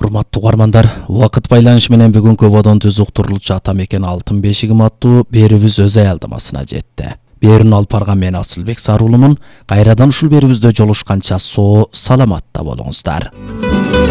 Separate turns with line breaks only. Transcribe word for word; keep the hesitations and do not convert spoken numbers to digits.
Урматтуу угармандар, убакыт байланышы менен бүгүнкү бодон түз уктурулчу ата мекен алтын бешигим аттуу берүүбүз өз аялдамасына жетти. Берүүнү алып барган мен Асылбек Саруулумун. Кайрадан ушул берүүбүздө жолушканча соо саламатта болуңуздар.